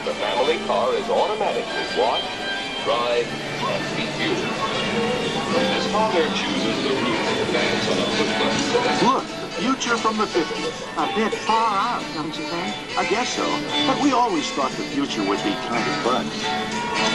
The family car is automatically washed, dried, and refueled. As father chooses the route to advance on a push-button today. Look, the future from the 50s. A bit far out, don't you think? I guess so. But we always thought the future would be kind of fun.